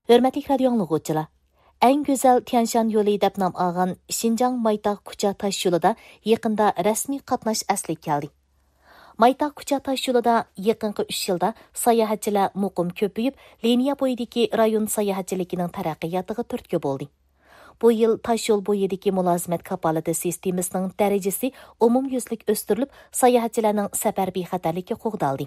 Hörmətli radio anlıqçılar, ən gözəl Tianshan yolu deb nom olgan Şinjan Maytaq Kucha taş yolida yaqında rasmiy qatnash asli keldi. Maytaq Kucha taş yolida yaqinqi 3 yilda sayohatchilar muqim ko'payib, liniya bo'yidagi rayon sayohatchiligining taraqqiyotiga turtki bo'ldi. Bu yil taş yol bo'yidagi mulozimat kapolati sistemasining darajasi umumyuzlik o'stirilib, sayohatchilarning safar bexatarligi qo'g'daldi.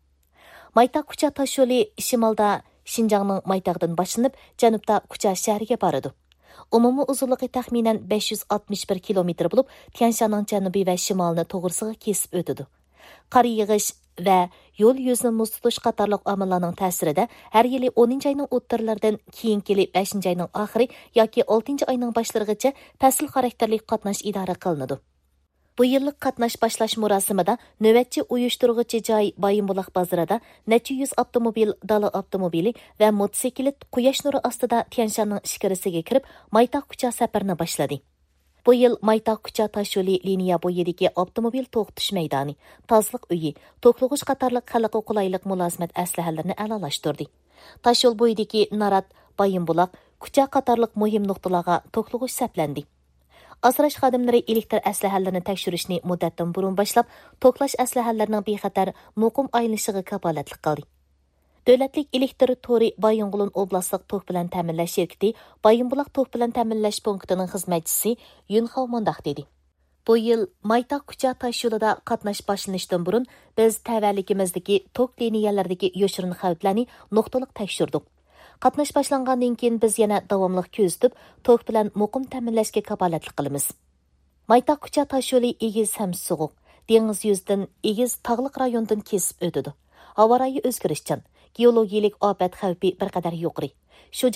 Maytaq Kucha taş yolu shimolda Şinjanның Maytaqdan başlanıp, janubda Kucha shahriga boradi. Umumiy uzunluğu taxminan 561 kilometr bo'lib, Tianshanның janubiy va shimolini to'g'risiga kesib o'tadi. Qor yig'ish va yo'l yuzini muz tutish qatorliq omillarning ta'sirida har yili 10-oyning o'ttirlaridan keyingi 5-oyning oxiri yoki 6-oyning boshlarigacha fasl xarakterli qatnash idora qilinadi. Bu yillik qatnash boshlash murosimida navbatchi uyushtiruvchi joy Bayınbulaq bozorida necha yuz avtomobil, dala avtomobili va motosiklet quyosh nuri ostida Tianshanning ichkarisiga kirib, Maytaq Kucha safarini boshladi. Bu yil Maytaq Kucha tash yo'li liniya bo'yidagi avtomobil to'xtatish maydoni, tozliq uyi, to'qlig'ish qatorliq xalqqa qulaylik mulozimat aslahalarini a'lolashtirdi. Tash yo'l bo'yidagi Narat, Bayınbulaq, Kucha qatorliq muhim nuqtalarga to'qlig'ish saplandi. Asrash xodimlari elektr aslahalarini tekshirishni muddatdan burun boshlab, to'qlash aslahalarining bexatar muqim aylanishiga kafolatlik qildi. Davlatlik elektr to'ri Bayınbulaq oblastlik to'q bilan ta'minlash shirkati Bayınbulaq to'q bilan ta'minlash punktining xizmatchisi Yunxao mundaq dedi. Bu yil Maytaq Kucha tash yo'lida qatnash boshlanishdan burun biz tavalligimizdagi to'q liniyalaridagi yoshirin xavflarni nuqtaliq tekshirdik. Qatnash boshlangandan keyin biz yana davomli ko'zitib, to'q bilan muqim ta'minlashga kafolatlik qilamiz. Maytaq Kucha tash yo'li egiz ham sovuq, dengiz yuzidan egiz tog'liq rayondan kesib o'tadi. Havo rayi o'zgarishchan, geologik ofat xavfi bir qadar yuqori. Shu